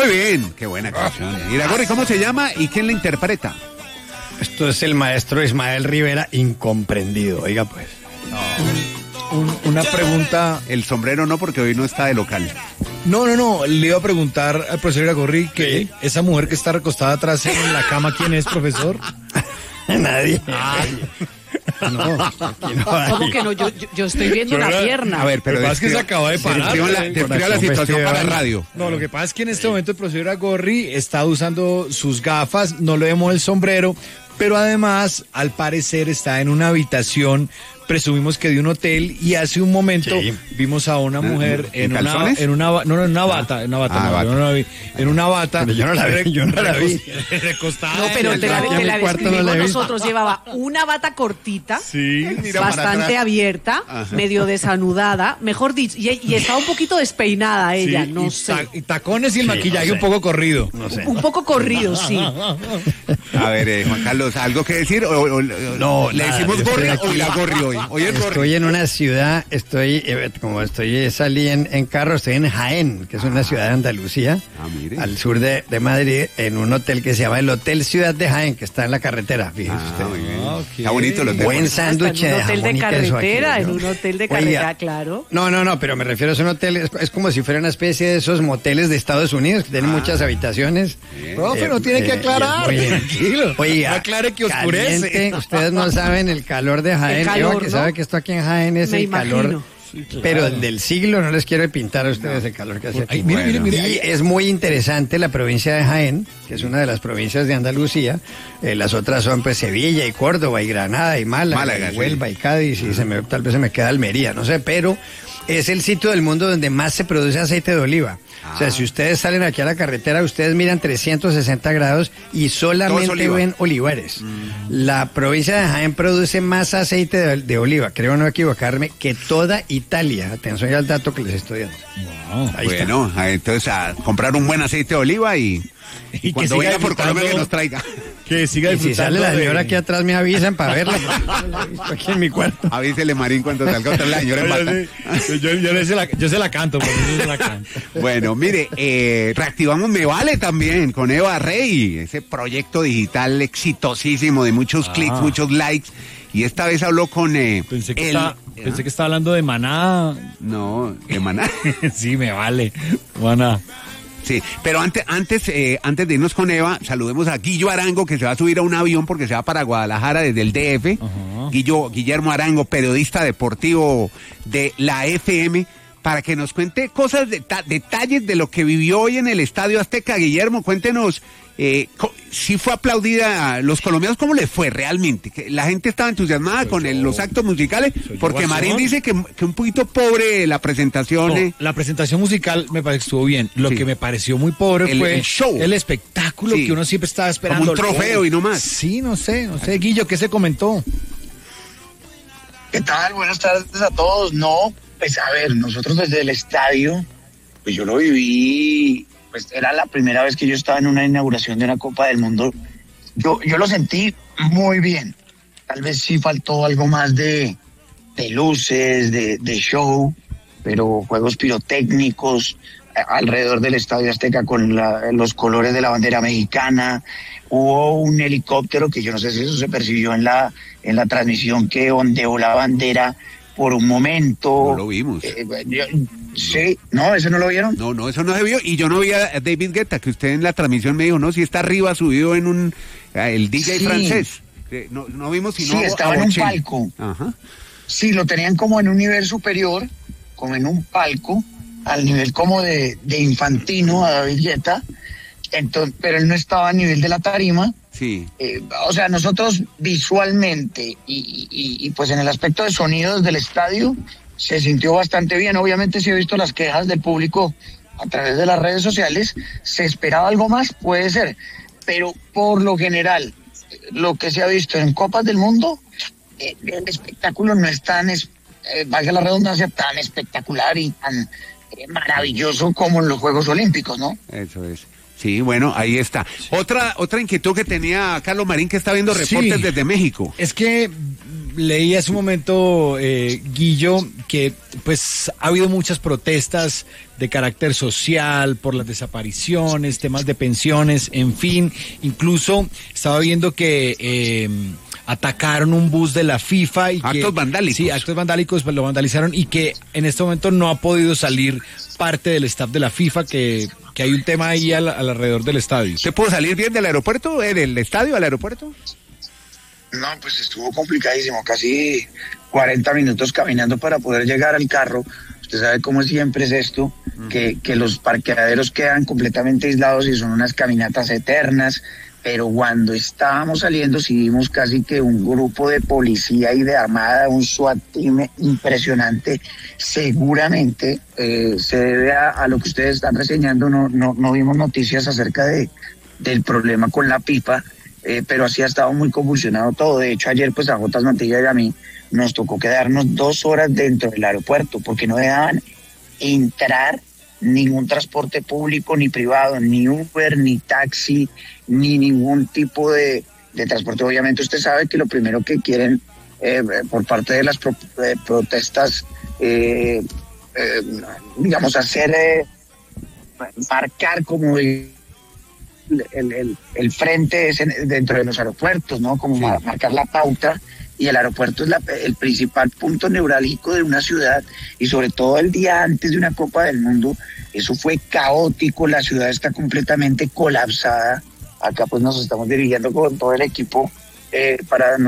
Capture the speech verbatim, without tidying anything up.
Muy bien, qué buena canción. Iragorri, ¿cómo se llama y quién la interpreta? Esto es el maestro Ismael Rivera, incomprendido. Oiga, pues. No. Un, una pregunta. El sombrero no, porque hoy no está de local. No, no, no. Le iba a preguntar al profesor Iragorri que ¿sí? Esa mujer que está recostada atrás en la cama, ¿quién es, profesor? Nadie. Ay. No, aquí no hay. ¿Cómo que no? Yo, yo, yo estoy viendo una pierna. A ver, pero lo que pasa es que se acaba de parar. Describa la, describa la situación para la radio. No, lo que pasa es que en este momento el profesor Iragorri está usando sus gafas, no le vemos el sombrero, pero además, al parecer, está en una habitación, presumimos que de un hotel, y hace un momento sí. vimos a una mujer ¿En, en, en una, en una no, no, en una bata, en una bata, ah, no, bata. Yo no la vi, en una bata. Pero yo no la vi, yo no la vi. Recostada. No, pero te la, te la describimos no nosotros. Llevaba una bata cortita, sí, mira, bastante abierta, ajá, medio desanudada, mejor dicho, y, y estaba un poquito despeinada ella, sí, no y sé. Ta y tacones y el sí, maquillaje no sé. un poco corrido. No sé. Un poco corrido, sí. A ver, eh, Juan Carlos, ¿algo que decir? O, o, no, ¿le nada, decimos Gorri o la Gorri hoy? Hoy es Gorri. Estoy en una ciudad, estoy, eh, como estoy, salí en, en carro, estoy en Jaén, que es una ciudad de Andalucía, ah, mire. al sur de, de Madrid, en un hotel que se llama el Hotel Ciudad de Jaén, que está en la carretera, fíjese ah, usted. Muy bien. Okay. Está bonito el hotel. Buen sándwich de jamón. En un hotel de carretera, en un hotel de carretera, Oiga, claro. No, no, no, pero me refiero a un hotel, es, es como si fuera una especie de esos moteles de Estados Unidos, que tienen ah, muchas habitaciones. Bien. Profe, eh, no tiene eh, que aclarar, eh, tranquilo. Oiga, no aclare que oscurece. Caliente, ustedes no saben el calor de Jaén, calor, Eva, que ¿no? sabe que esto aquí en Jaén es me el imagino. calor. Sí, claro. Pero el del siglo no les quiero pintar a ustedes no. el calor que hace aquí. Ay, mire, bueno. mire, mire. Y es muy interesante la provincia de Jaén, que es una de las provincias de Andalucía. Eh, las otras son pues Sevilla y Córdoba y Granada y Málaga, Málaga y Huelva sí. y Cádiz y se me, tal vez se me queda Almería, no sé, pero es el sitio del mundo donde más se produce aceite de oliva. Ah. O sea, si ustedes salen aquí a la carretera, ustedes miran trescientos sesenta grados y solamente oliva. ven olivares. Mm. La provincia de Jaén produce más aceite de, de oliva, creo no equivocarme, que toda Italia. Atención al dato que les estoy dando. Wow. Ahí bueno, está. Entonces a comprar un buen aceite de oliva y, y, y cuando venga por Colombia que nos traiga. Que siga y si sale la señora de... aquí atrás me avisan para verla. Aquí en mi cuarto. Avísele, Marín, cuando salga otra la señora en bata. Yo, yo, yo, se la, yo se la canto, porque yo se la canto. Bueno, mire, eh, reactivamos Me Vale también con Eva Rey, ese proyecto digital exitosísimo de muchos ah. clics, muchos likes. Y esta vez habló con eh, pensé que el... Está, pensé que estaba hablando de Maná. No, de Maná. Sí, Me Vale, Maná. Sí, pero antes, antes, eh, antes de irnos con Eva, saludemos a Guillo Arango, que se va a subir a un avión porque se va para Guadalajara desde el D F. Uh-huh. Guillo, Guillermo Arango, periodista deportivo de la F M, para que nos cuente cosas, deta- detalles de lo que vivió hoy en el Estadio Azteca. Guillermo, cuéntenos, eh, co- si fue aplaudida a los colombianos, ¿cómo les fue realmente? Que la gente estaba entusiasmada soy con yo, el, los actos musicales, porque Marín dice que, que un poquito pobre la presentación. No, eh. La presentación musical me parece que estuvo bien. Lo sí. que me pareció muy pobre el, fue el show, el espectáculo sí. que uno siempre estaba esperando. Como un trofeo oh, y no más. Sí, no sé, no sé, Guillo, ¿qué se comentó? ¿Qué tal? Buenas tardes a todos. No, pues a ver, nosotros desde el estadio, pues yo lo viví, pues era la primera vez que yo estaba en una inauguración de una Copa del Mundo. Yo, yo lo sentí muy bien. Tal vez sí faltó algo más de, de luces, de, de show, pero juegos pirotécnicos alrededor del Estadio Azteca con la, los colores de la bandera mexicana. Hubo un helicóptero que yo no sé si eso se percibió en la, en la transmisión, que ondeó la bandera por un momento. No lo vimos. Eh, yo, sí, ¿no? ¿Eso no lo vieron? No, no, eso no se vio. Y yo no vi a David Guetta, que usted en la transmisión me dijo, no, si está arriba subido en un, el D J sí. francés. No, no vimos sino sí, estaba en un palco. Ajá. Sí, lo tenían como en un nivel superior, como en un palco, al nivel como de, de Infantino, a David Guetta. Entonces, pero él no estaba a nivel de la tarima. Sí. Eh, o sea, nosotros visualmente y, y, y pues en el aspecto de sonidos del estadio se sintió bastante bien. Obviamente sí he visto las quejas del público a través de las redes sociales. Se esperaba algo más, puede ser, pero por lo general lo que se ha visto en Copas del Mundo, eh, el espectáculo no es tan, eh, valga la redundancia, tan espectacular y tan eh, maravilloso como en los Juegos Olímpicos, ¿no? Eso es. Sí, bueno, ahí está. Otra otra inquietud que tenía Carlos Marín, que está viendo reportes sí, desde México. Es que leí hace un momento, eh, Guillo, que pues ha habido muchas protestas de carácter social por las desapariciones, temas de pensiones, en fin. Incluso estaba viendo que eh, atacaron un bus de la FIFA. Y actos que, vandálicos. Sí, actos vandálicos, lo vandalizaron y que en este momento no ha podido salir parte del staff de la FIFA, que, que hay un tema ahí al, al alrededor del estadio. ¿Usted pudo salir bien del aeropuerto, eh, del estadio al aeropuerto? No, pues estuvo complicadísimo, casi cuarenta minutos caminando para poder llegar al carro. Usted sabe cómo siempre es esto, uh-huh. que, que los parqueaderos quedan completamente aislados y son unas caminatas eternas, pero cuando estábamos saliendo sí vimos casi que un grupo de policía y de armada, un SWAT team impresionante. Seguramente eh, se debe a, a lo que ustedes están reseñando, no, no, no vimos noticias acerca de, del problema con la pipa. Eh, pero así ha estado muy convulsionado todo. De hecho, ayer pues a Jotas Mantilla y a mí nos tocó quedarnos dos horas dentro del aeropuerto porque no dejaban entrar ningún transporte público ni privado, ni Uber, ni taxi, ni ningún tipo de, de transporte. Obviamente usted sabe que lo primero que quieren eh, por parte de las pro, eh, protestas, eh, eh, digamos, hacer, eh, marcar como el El, el, el frente es en, dentro de los aeropuertos, ¿no? Como sí. mar, marcar la pauta, y el aeropuerto es la, el principal punto neurálgico de una ciudad, y sobre todo el día antes de una Copa del Mundo, eso fue caótico, la ciudad está completamente colapsada. Acá pues nos estamos dirigiendo con todo el equipo eh, para